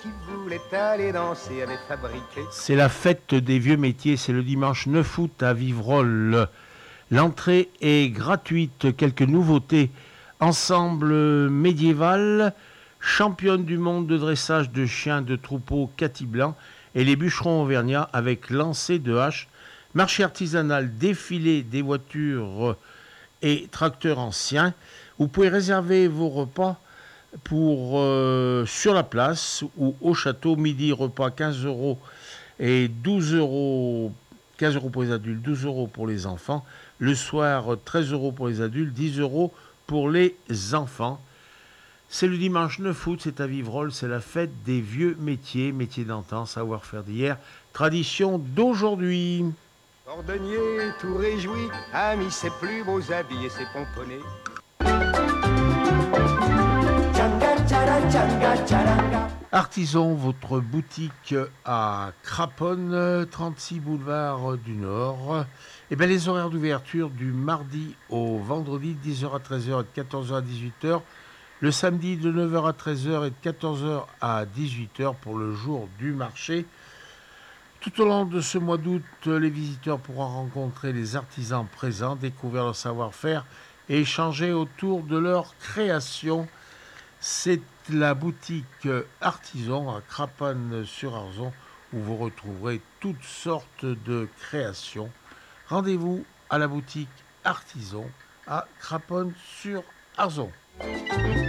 qui voulait aller danser avait fabriqué. C'est la fête des vieux métiers, c'est le dimanche 9 août à Vivrolles. L'entrée est gratuite, quelques nouveautés. Ensemble médiéval, championne du monde de dressage de chiens de troupeau Cathy Blanc et les bûcherons auvergnats avec lancer de hache, marché artisanal, défilé des voitures et tracteurs anciens. Vous pouvez réserver vos repas sur la place ou au château. Midi repas 15 euros et 12 euros, 15 euros pour les adultes, 12 euros pour les enfants. Le soir 13 euros pour les adultes, 10 euros pour les enfants. C'est le dimanche 9 août, c'est à Vivrolles, c'est la fête des vieux métiers, métiers d'antan, savoir-faire d'hier, tradition d'aujourd'hui. Cordonnier tout réjoui a mis ses plus beaux habits et ses pomponnets. Artisan, votre boutique à Craponne, 36 boulevard du Nord. Et bien, les horaires d'ouverture du mardi au vendredi, 10h à 13h et de 14h à 18h. Le samedi, de 9h à 13h et de 14h à 18h pour le jour du marché. Tout au long de ce mois d'août, les visiteurs pourront rencontrer les artisans présents, découvrir leur savoir-faire et échanger autour de leur création. C'est la boutique Artisan à Craponne-sur-Arzon où vous retrouverez toutes sortes de créations. Rendez-vous à la boutique Artisan à Craponne-sur-Arzon.